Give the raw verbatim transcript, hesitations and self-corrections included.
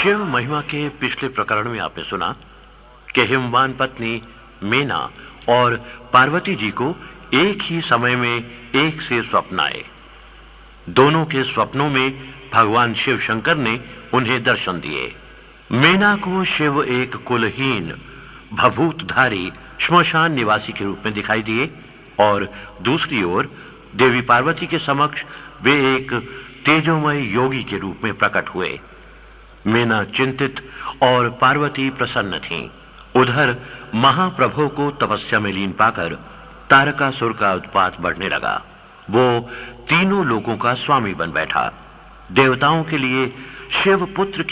शिव महिमा के पिछले प्रकरण में आपने सुना कि हिमवान पत्नी मेना और पार्वती जी को एक ही समय में एक से स्वप्न आए। दोनों के स्वप्नों में भगवान शिव शंकर ने उन्हें दर्शन दिए। मेना को शिव एक कुलहीन भभूतधारी श्मशान निवासी के रूप में दिखाई दिए और दूसरी ओर देवी पार्वती के समक्ष वे एक तेजोमय योगी के रूप में प्रकट हुए। मेना चिंतित और पार्वती प्रसन्न थीं। उधर महाप्रभु को तपस्या में लीन पाकर तारकासुर का उत्पात बढ़ने लगा। वो तीनों लोगों का स्वामी बन बैठा। देवताओं के लिए शिव पुत्र